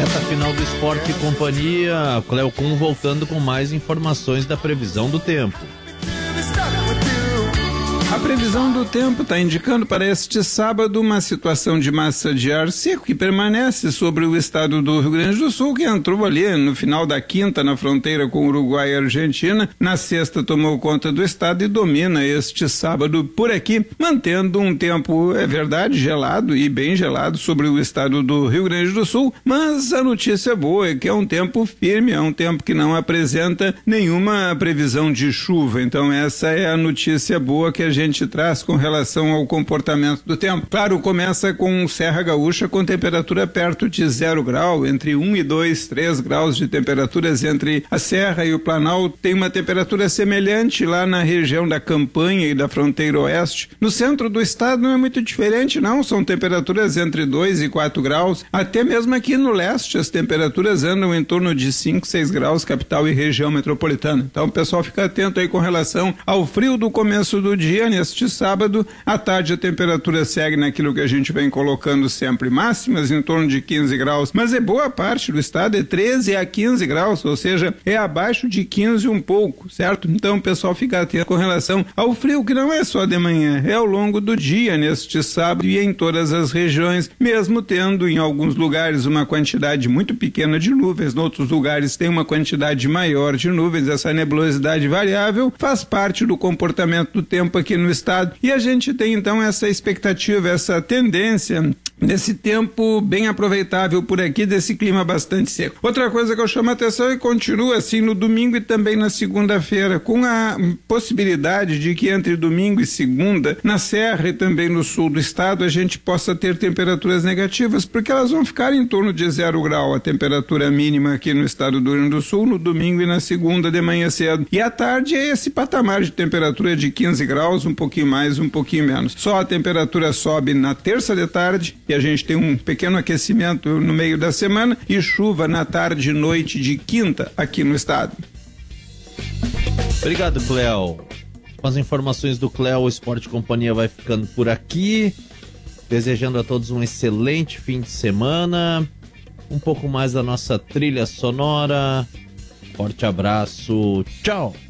Reta final do Esporte e Companhia, Cleocum voltando com mais informações da previsão do tempo. A previsão do tempo está indicando para este sábado uma situação de massa de ar seco que permanece sobre o estado do Rio Grande do Sul, que entrou ali no final da quinta na fronteira com Uruguai e Argentina. Na sexta tomou conta do estado e domina este sábado por aqui, mantendo um tempo, é verdade, gelado e bem gelado sobre o estado do Rio Grande do Sul, mas a notícia boa é que é um tempo firme, é um tempo que não apresenta nenhuma previsão de chuva. Então essa é a notícia boa que a gente traz com relação ao comportamento do tempo. Claro, começa com Serra Gaúcha com temperatura perto de 0 grau, entre 1 e 2, 3 graus de temperaturas entre a Serra e o Planalto. Tem uma temperatura semelhante lá na região da Campanha e da fronteira oeste. No centro do estado não é muito diferente, não. São temperaturas entre 2 e 4 graus. Até mesmo aqui no leste as temperaturas andam em torno de 5, 6 graus, capital e região metropolitana. Então o pessoal fica atento aí com relação ao frio do começo do dia. Neste sábado, à tarde a temperatura segue naquilo que a gente vem colocando sempre, máximas em torno de 15 graus, mas é boa parte do estado, é 13 a 15 graus, ou seja, é abaixo de 15 um pouco, certo? Então o pessoal fica atento com relação ao frio, que não é só de manhã, é ao longo do dia neste sábado e em todas as regiões, mesmo tendo em alguns lugares uma quantidade muito pequena de nuvens, em outros lugares tem uma quantidade maior de nuvens. Essa nebulosidade variável faz parte do comportamento do tempo aqui no estado, e a gente tem então essa expectativa, essa tendência desse tempo bem aproveitável por aqui, desse clima bastante seco. Outra coisa que eu chamo a atenção e continua assim no domingo e também na segunda-feira, com a possibilidade de que entre domingo e segunda, na Serra e também no sul do estado, a gente possa ter temperaturas negativas, porque elas vão ficar em torno de 0 grau, a temperatura mínima aqui no estado do Rio Grande do Sul, no domingo e na segunda de manhã cedo. E à tarde é esse patamar de temperatura de 15 graus, um pouquinho mais, um pouquinho menos. Só a temperatura sobe na terça de tarde e a gente tem um pequeno aquecimento no meio da semana e chuva na tarde e noite de quinta aqui no estado. Obrigado, Cléo. Com as informações do Cléo, o Esporte Companhia vai ficando por aqui. Desejando a todos um excelente fim de semana. Um pouco mais da nossa trilha sonora. Forte abraço. Tchau.